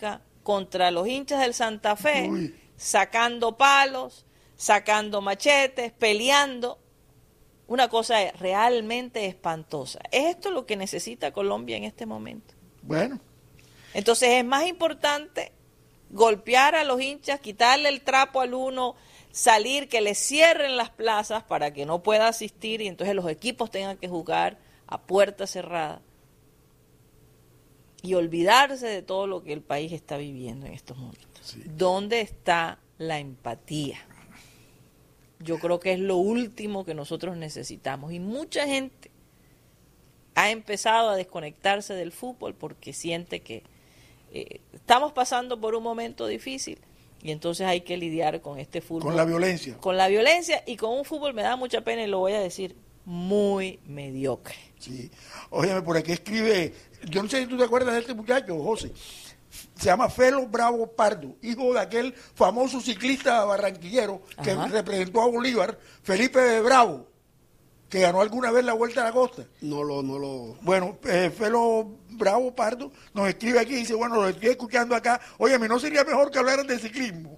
Mosca contra los hinchas del Santa Fe, Uy. sacando palos, sacando machetes, peleando. Una cosa realmente espantosa. ¿Es esto lo que necesita Colombia en este momento? Bueno. Entonces es más importante golpear a los hinchas, quitarle el trapo al uno, salir, que le cierren las plazas para que no pueda asistir y entonces los equipos tengan que jugar a puerta cerrada y olvidarse de todo lo que el país está viviendo en estos momentos. Sí. ¿Dónde está la empatía? Yo creo que es lo último que nosotros necesitamos y mucha gente ha empezado a desconectarse del fútbol porque siente que estamos pasando por un momento difícil y entonces hay que lidiar con este fútbol. Con la violencia. Con la violencia y con un fútbol, me da mucha pena y lo voy a decir, muy mediocre. Sí. Óyeme, por aquí escribe, yo no sé si tú te acuerdas de este muchacho, José. Se llama Felo Bravo Pardo, hijo de aquel famoso ciclista barranquillero que representó a Bolívar, Felipe Bravo, que ganó alguna vez la Vuelta a la Costa. No lo... Bueno, Felo Bravo Pardo nos escribe aquí y dice, bueno, lo estoy escuchando acá. Óyeme, ¿no sería mejor que hablaran de ciclismo?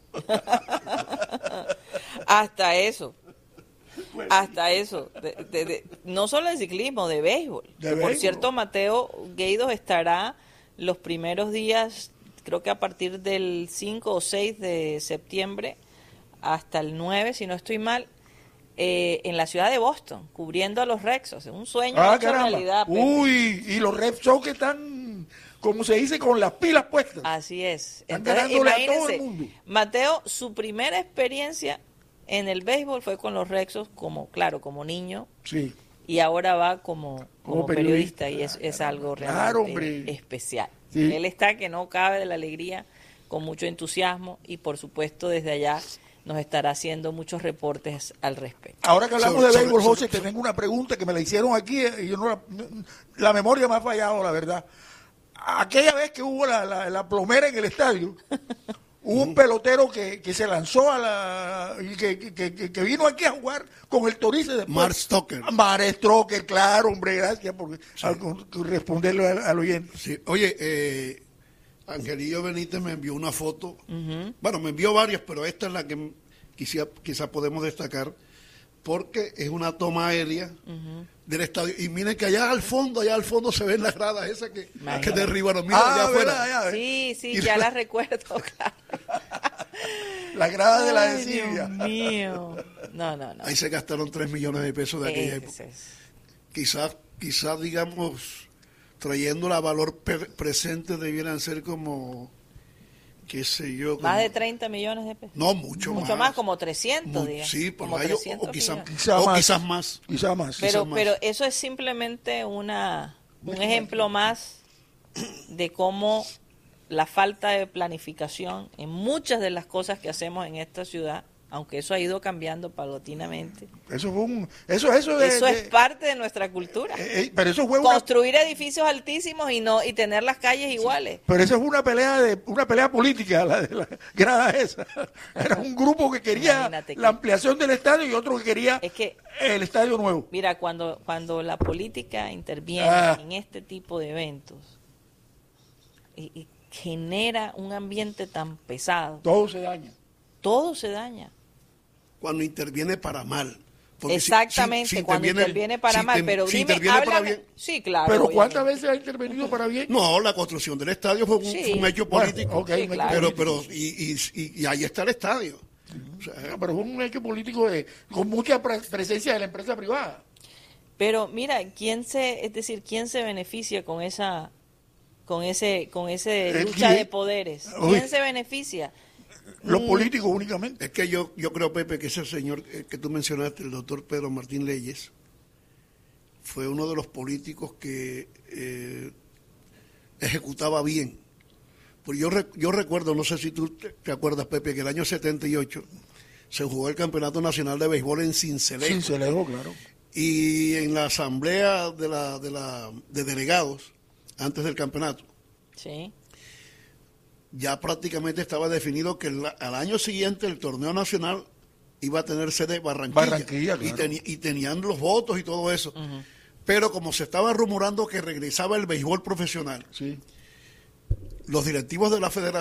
Hasta eso. Hasta eso. No solo de ciclismo, de béisbol. Por cierto, Mateo Gueidos estará los primeros días, creo que a partir del 5 o 6 de septiembre hasta el 9, si no estoy mal, en la ciudad de Boston, cubriendo a los Red Sox. Es un sueño hecho realidad. Uy, y los Red Sox que están, como se dice, con las pilas puestas. Así es. Están Entonces, ganándole a todo imagínense, el mundo. Mateo, su primera experiencia en el béisbol fue con los Red Sox como niño. Sí. Y ahora va como periodista y es algo realmente especial. Sí. Él está que no cabe de la alegría, con mucho entusiasmo y por supuesto desde allá nos estará haciendo muchos reportes al respecto. Ahora que hablamos de béisbol, José, te tengo una pregunta que me la hicieron aquí y yo la memoria me ha fallado, la verdad. Aquella vez que hubo la plomera en el estadio, hubo un pelotero que se lanzó que vino aquí a jugar con el Torice después. Mark Stoker. Mark Stoker, claro, hombre, gracias por responderle al oyente. Sí. Oye, Angelillo Benítez me envió una foto, bueno, me envió varias, pero esta es la que quizá podemos destacar, porque es una toma aérea del estadio, y miren que allá al fondo se ven las gradas esas que derribaron, mira allá afuera. Sí, ya la recuerdo, claro. La grada de la Decidia. Dios mío. No. Ahí se gastaron 3 millones de pesos de aquella época. Quizás, digamos, trayéndola a valor presente debieran ser como, qué sé yo. Más de 30 millones de pesos. No, mucho más. Mucho más, como 300, digamos. Sí, por como ahí, 300 o quizás más. Quizás más. Pero eso es simplemente un ejemplo más de cómo la falta de planificación en muchas de las cosas que hacemos en esta ciudad, aunque eso ha ido cambiando paulatinamente. Eso es parte de nuestra cultura. Pero eso fue construir edificios altísimos y tener las calles iguales. Pero eso es una pelea política, la de la grada esa. Era un grupo que quería la ampliación del estadio y otro que quería el estadio nuevo. Mira, cuando la política interviene en este tipo de eventos y genera un ambiente tan pesado, todo se daña. Cuando interviene para mal. Exactamente, cuando interviene para mal, pero dime, para bien. Sí, claro. Pero ¿cuántas veces ha intervenido para bien? No, la construcción del estadio fue un hecho político. Sí, claro. Pero ahí está el estadio. O sea, pero es un hecho político con mucha presencia de la empresa privada. Pero mira, ¿quién se beneficia con ese lucha de poderes? ¿Quién se beneficia? Los políticos únicamente. Es que yo creo, Pepe, que ese señor que tú mencionaste, el doctor Pedro Martín Leyes, fue uno de los políticos que ejecutaba bien. Pues yo recuerdo, no sé si tú te acuerdas, Pepe, que el año 78 se jugó el Campeonato Nacional de Béisbol en Sincelejo. Sincelejo, claro. Y en la asamblea de delegados, antes del campeonato, sí, ya prácticamente estaba definido que al año siguiente el torneo nacional iba a tener sede Barranquilla, claro. y tenían los votos y todo eso. Pero como se estaba rumorando que regresaba el béisbol profesional, sí, los directivos de la federación